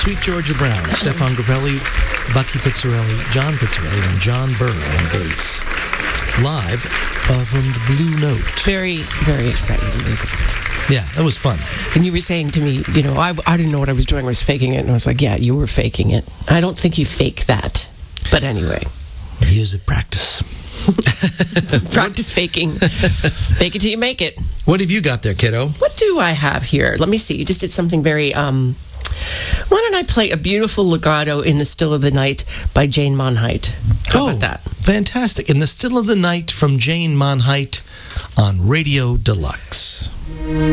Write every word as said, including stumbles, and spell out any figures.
Sweet Georgia Brown, Stefan Grappelli, Bucky Pizzarelli, John Pizzarelli, and John Byrne on bass. Live uh, from the Blue Note. Very, very exciting music. Yeah, that was fun. And you were saying to me, you know, I, I didn't know what I was doing. I was faking it. And I was like, yeah, you were faking it. I don't think you fake that. But anyway. Music practice. Practice faking. Fake it till you make it. What have you got there, kiddo? What do I have here? Let me see. You just did something very... Um, why don't I play a beautiful legato in the Still of the Night by Jane Monheit? How oh, about that? Fantastic. In the Still of the Night from Jane Monheit on Radio Deluxe.